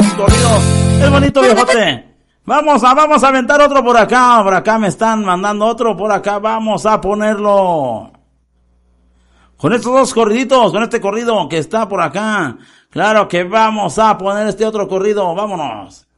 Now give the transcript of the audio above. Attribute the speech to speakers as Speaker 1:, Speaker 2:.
Speaker 1: esos corridos. Es bonito, viejote. Vamos a aventar otro por acá me están mandando otro por acá, vamos a ponerlo. Con estos dos corriditos, con este corrido que está por acá. Claro que vamos a poner este otro corrido, vámonos.